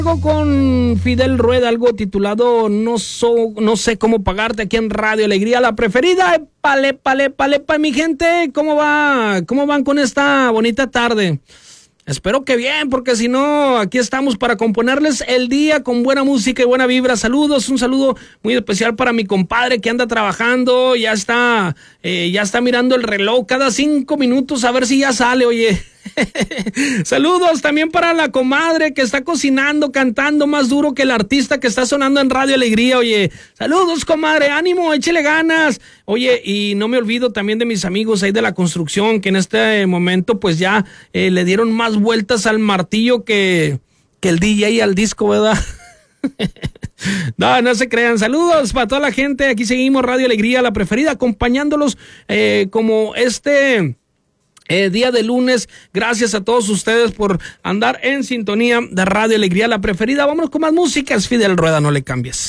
Con Fidel Rueda, algo titulado no sé cómo pagarte, aquí en Radio Alegría, la preferida. Épale, mi gente, ¿cómo van con esta bonita tarde? Espero que bien, porque si no, aquí estamos para componerles el día con buena música y buena vibra. Saludos, un saludo muy especial para mi compadre que anda trabajando, ya está mirando el reloj cada 5 minutos a ver si ya sale, oye. Saludos también para la comadre que está cocinando, cantando más duro que el artista que está sonando en Radio Alegría, oye. Saludos, comadre, ánimo, échele ganas. Oye, y no me olvido también de mis amigos ahí de la construcción, que en este momento pues ya le dieron más vueltas al martillo que el DJ al disco, ¿verdad? No se crean. Saludos para toda la gente. Aquí seguimos Radio Alegría, la preferida, acompañándolos como día de lunes. Gracias a todos ustedes por andar en sintonía de Radio Alegría, la preferida. Vámonos con más música. Es Fidel Rueda, no le cambies.